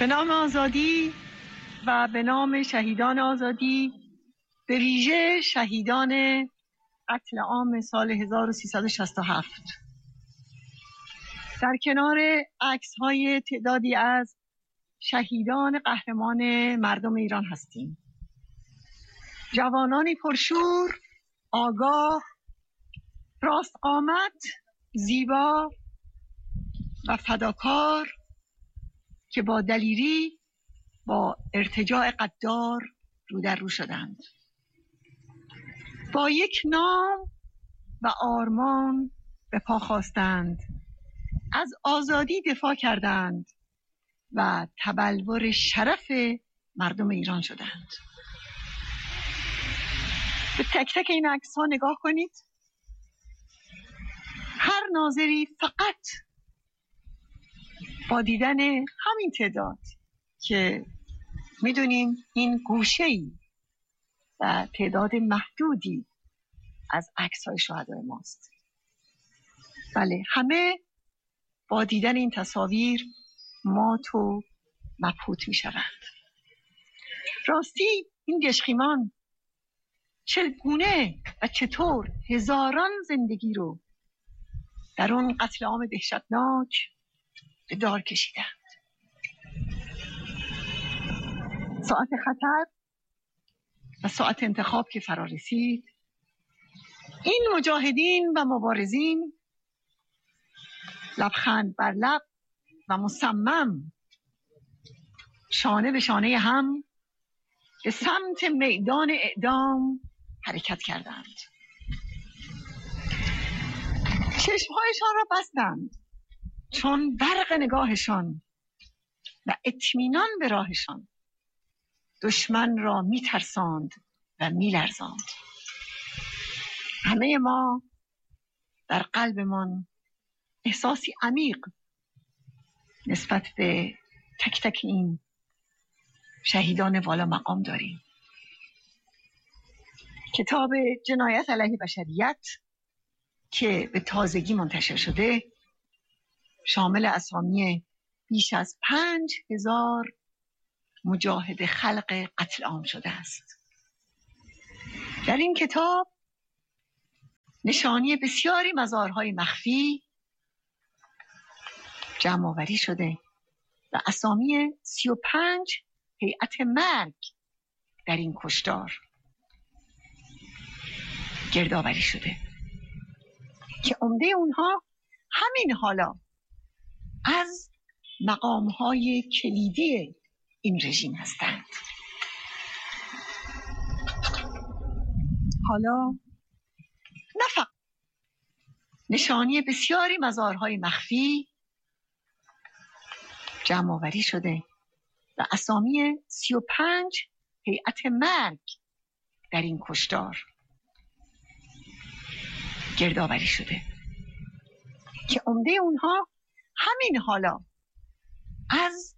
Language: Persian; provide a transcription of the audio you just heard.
به نام آزادی و به نام شهیدان آزادی، به ویژه شهیدان قتل عام سال 1367. در کنار عکس‌های تعدادی از شهیدان قهرمان مردم ایران هستیم. جوانانی پرشور، آگاه، راستقامت، زیبا و فداکار که با دلیری با ارتجاع غدار رو در رو شدند. با یک نام و آرمان به پا خواستند، از آزادی دفاع کردند و تبلور شرف مردم ایران شدند. به تک تک این عکس‌ها نگاه کنید. هر ناظری فقط با دیدن همین تعداد که میدونیم این گوشه‌ای و تعداد محدودی از عکس‌های شهدای ماست. بله، همه با دیدن این تصاویر مات و مبهوت می‌شوند. راستی این گشخیمان چگونه و چطور هزاران زندگی رو در اون قتل عام دهشتناک به دار کشیدند. ساعت خطر و ساعت انتخاب که فرا رسید، این مجاهدین و مبارزین لبخند بر لب و مصمم شانه به شانه هم به سمت میدان اعدام حرکت کردند. چشمهایشان را بستند چون برق نگاهشان و اطمینان به راهشان دشمن را میترساند و میلرزاند. همه ما در قلبمان احساسی عمیق نسبت به تک تک این شهیدان والا مقام داریم. کتاب جنایت علیه بشریت که به تازگی منتشر شده شامل اسامی بیش از 5000 مجاهد خلق قتل عام شده است. در این کتاب نشانی بسیاری مزارهای مخفی جمع آوری شده و اسامی 35 هیئت مرگ در این کشتار گردآوری شده که عمده اونها همین حالا از مقامهای کلیدی این رژیم هستند. حالا نه فقط نشانی بسیاری مزارهای مخفی جمع آوری شده و اسامی 35 هیئت مرگ در این کشتار گردآوری شده که عمده اونها همین حالا از